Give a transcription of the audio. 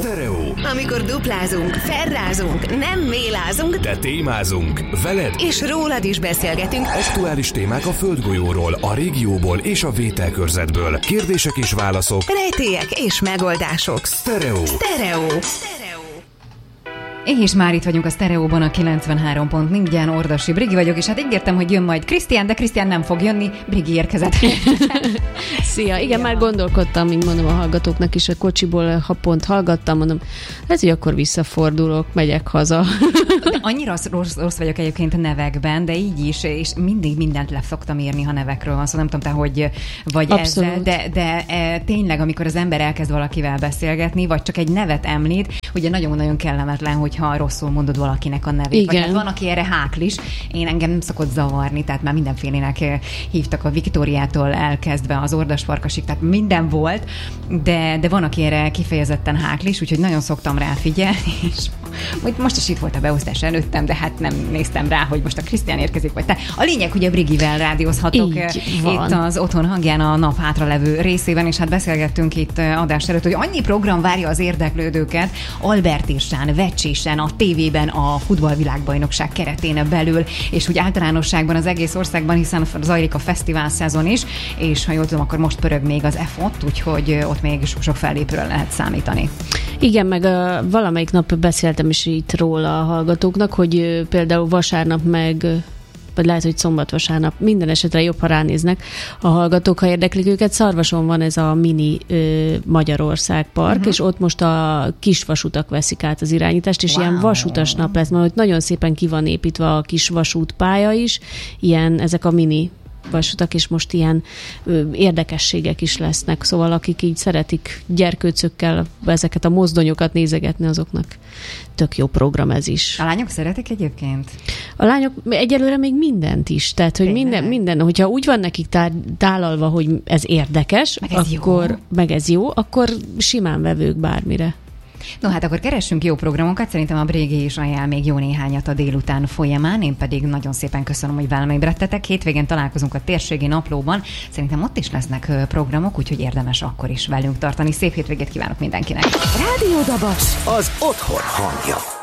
Sztereó. Amikor duplázunk, ferrázunk, nem mélázunk, De témázunk. Veled és rólad is beszélgetünk. aktuális témák a földgolyóról, a régióból és a vételkörzetből. Kérdések és válaszok. Rejtélyek és megoldások. Sztereó. Sztereó. És már itt vagyunk a Sztereóban, a 93.4-en, Ordasi Brigi vagyok, és hát ígértem, hogy jön majd Krisztián, de Krisztián nem fog jönni, Brigi érkezett. Szia! Igen, már gondolkodtam, mint mondom a hallgatóknak is, a kocsiból, ha pont hallgattam, mondom, ez, hogy akkor visszafordulok, megyek haza. De annyira rossz vagyok egyébként nevekben, de így is, és mindig mindent le szoktam írni, ha nevekről van szó. Nem tudom, te hogy vagy Abszolút. ezzel, de tényleg, amikor az ember elkezd valakivel beszélgetni, vagy csak egy nevet említ, ugye nagyon-nagyon kellemetlen, hogyha rosszul mondod valakinek a nevét. Igen. Vagy hát van, aki erre háklis. Engem nem szokott zavarni, tehát már mindenfélének hívtak, a Viktóriától elkezdve az Ordasfarkasig, tehát minden volt, de van, aki erre kifejezetten háklis, úgyhogy nagyon szoktam rá figyelni, és most is itt volt a beosztás előttem, de hát nem néztem rá, hogy most a Krisztián érkezik, vagy te. A lényeg, ugye Brigivel rádiózhatok itt az Otthon hangján a nap hátralevő részében, és hát beszélgettünk itt adás előtt, hogy annyi program várja az érdeklődőket Albertirsán, Vecsésen, a tévében, a futballvilágbajnokság keretén belül, és úgy általánosságban az egész országban, hiszen zajlik a fesztivál szezon is, és ha jól tudom, akkor most pörög még az F-ot, úgyhogy ott még sok fellépőről lehet számítani. Igen, meg valamelyik nap beszéltem is itt róla a hallgatóknak, hogy például vasárnap vagy lehet, hogy szombat-vasárnap, minden esetre jobb, ha ránéznek a hallgatók, ha érdeklik őket. Szarvason van ez a mini Magyarország park, és ott most a kis vasutak veszik át az irányítást, és ilyen vasutas nap lesz, mert ott nagyon szépen ki van építve a kis vasútpálya is, ezek a mini vasutak, és most ilyen érdekességek is lesznek, szóval akik így szeretik gyerkőcökkel ezeket a mozdonyokat nézegetni, azoknak tök jó program ez is. A lányok szeretik egyébként? A lányok egyelőre még mindent is, tehát hogy minden, hogyha úgy van nekik tálalva, hogy ez érdekes, meg ez jó, akkor simán vevők bármire. No hát akkor keressünk jó programokat, szerintem a Brégi is ajánl még jó néhányat a délután folyamán, én pedig nagyon szépen köszönöm, hogy velem ébredtetek. Hétvégén találkozunk a Térségi Naplóban, szerintem ott is lesznek programok, úgyhogy érdemes akkor is velünk tartani. Szép hétvégét kívánok mindenkinek! Rádió Dabas. Az otthon hangja.